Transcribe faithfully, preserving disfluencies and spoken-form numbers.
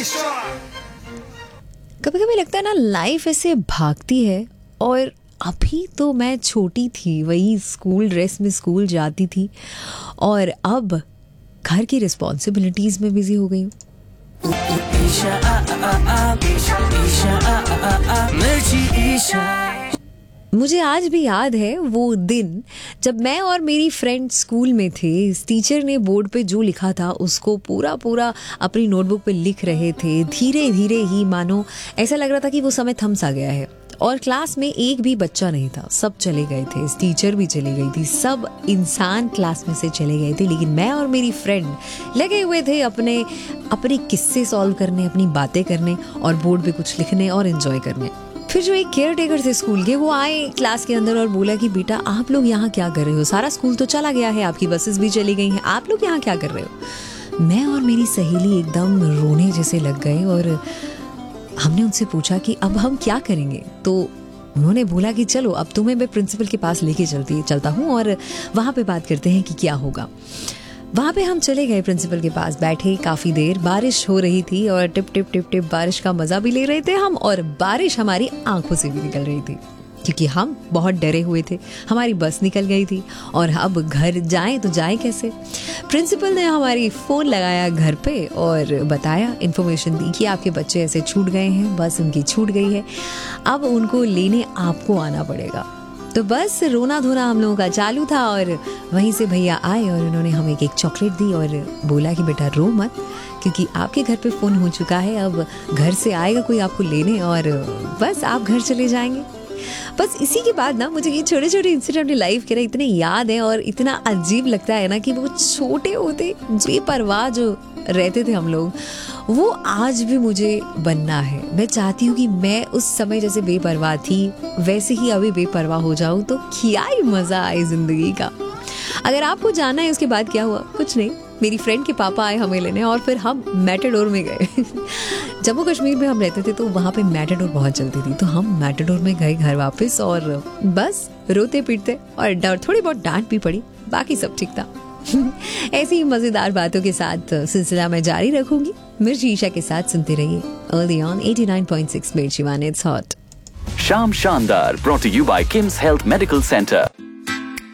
कभी कभी लगता है ना, लाइफ ऐसे भागती है। और अभी तो मैं छोटी थी, वही स्कूल ड्रेस में स्कूल जाती थी, और अब घर की रिस्पॉन्सिबिलिटीज में बिजी हो गई हूँ। मुझे आज भी याद है वो दिन जब मैं और मेरी फ्रेंड स्कूल में थे। टीचर ने बोर्ड पे जो लिखा था उसको पूरा पूरा अपनी नोटबुक पे लिख रहे थे। धीरे धीरे ही मानो ऐसा लग रहा था कि वो समय थम सा गया है, और क्लास में एक भी बच्चा नहीं था, सब चले गए थे। टीचर भी चली गई थी, सब इंसान क्लास में से चले गए थे, लेकिन मैं और मेरी फ्रेंड लगे हुए थे अपने अपने किस्से सॉल्व करने, अपनी बातें करने और बोर्ड पे कुछ लिखने और एंजॉय करने। फिर जो एक केयर टेकर थे स्कूल के, वो आए क्लास के अंदर और बोला कि बेटा आप लोग यहाँ क्या कर रहे हो, सारा स्कूल तो चला गया है, आपकी बसेस भी चली गई हैं, आप लोग यहाँ क्या कर रहे हो। मैं और मेरी सहेली एकदम रोने जैसे लग गए, और हमने उनसे पूछा कि अब हम क्या करेंगे। तो उन्होंने बोला कि चलो अब तुम्हें मैं प्रिंसिपल के पास लेके चलती चलता हूँ और वहाँ पे बात करते हैं कि क्या होगा। वहाँ पे हम चले गए, प्रिंसिपल के पास बैठे काफ़ी देर। बारिश हो रही थी और टिप टिप टिप टिप बारिश का मज़ा भी ले रहे थे हम, और बारिश हमारी आंखों से भी निकल रही थी क्योंकि हम बहुत डरे हुए थे। हमारी बस निकल गई थी और अब घर जाएं तो जाएं कैसे। प्रिंसिपल ने हमारी फ़ोन लगाया घर पे और बताया, इन्फॉर्मेशन दी कि आपके बच्चे ऐसे छूट गए हैं, बस उनकी छूट गई है, अब उनको लेने आपको आना पड़ेगा। तो बस रोना धोना हम लोगों का चालू था, और वहीं से भैया आए और उन्होंने हमें एक चॉकलेट दी और बोला कि बेटा रो मत, क्योंकि आपके घर पे फ़ोन हो चुका है, अब घर से आएगा कोई आपको लेने और बस आप घर चले जाएंगे। बस इसी के बाद ना मुझे ये छोटे छोटे इंसिडेंट अपनी लाइफ के ना इतने याद है, और इतना अजीब लगता है ना कि वो छोटे होते बेपरवाह जो रहते थे हम लोग, वो आज भी मुझे बनना है। मैं चाहती हूँ कि मैं उस समय जैसे बेपरवाह थी वैसे ही अभी बेपरवाह हो जाऊँ, तो क्या ही मज़ा आए ज़िंदगी का। अगर आपको जानना है उसके बाद क्या हुआ, कुछ नहीं, मेरी फ्रेंड के पापा आए हमें लेने और फिर हम मैटाडोर में गए। जम्मू कश्मीर में हम रहते थे तो वहाँ पे मैटाडोर बहुत चलती थी, तो हम मैटाडोर में गए घर वापस, और बस रोते पीटते, और डर थोड़ी बहुत डांट भी पड़ी, बाकी सब ठीक था। ऐसी ही मजेदार बातों के साथ सिलसिला मैं जारी रखूंगी। मिर्ची ईशा के साथ सुनते रहिए early on eighty nine point six मिर्ची वन, इट्स हॉट। शाम शानदार, brought to you by Kim's Health Medical Center.